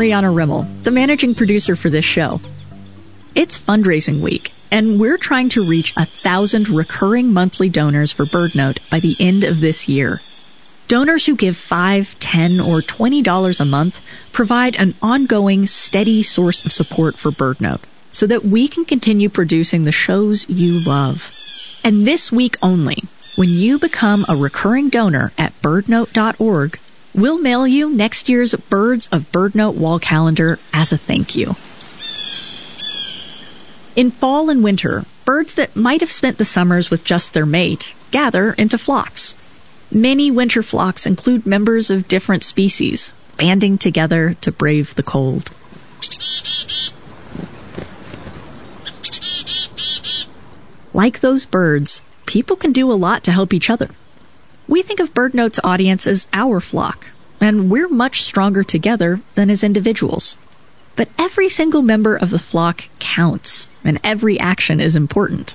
Ariana Rimmel, the managing producer for this show. It's fundraising week, and we're trying to reach 1,000 recurring monthly donors for BirdNote by the end of this year. Donors who give $5, $10, or $20 a month provide an ongoing, steady source of support for BirdNote so that we can continue producing the shows you love. And this week only, when you become a recurring donor at birdnote.org, we'll mail you next year's Birds of BirdNote wall calendar as a thank you. In fall and winter, birds that might have spent the summers with just their mate gather into flocks. Many winter flocks include members of different species, banding together to brave the cold. Like those birds, people can do a lot to help each other. We think of BirdNote's audience as our flock, and we're much stronger together than as individuals. But every single member of the flock counts, and every action is important.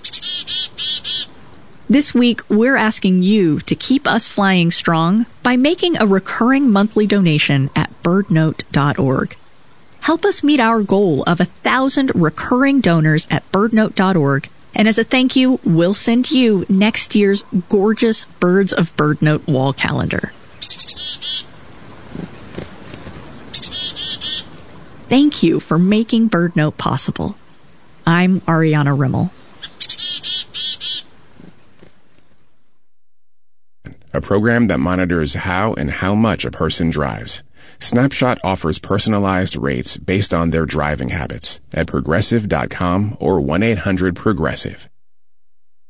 This week, we're asking you to keep us flying strong by making a recurring monthly donation at birdnote.org. Help us meet our goal of 1,000 recurring donors at birdnote.org, and as a thank you, we'll send you next year's gorgeous Birds of BirdNote wall calendar. Thank you for making BirdNote possible. I'm Ariana Rimmel. A program that monitors how and how much a person drives. Snapshot offers personalized rates based on their driving habits at Progressive.com or 1-800-PROGRESSIVE.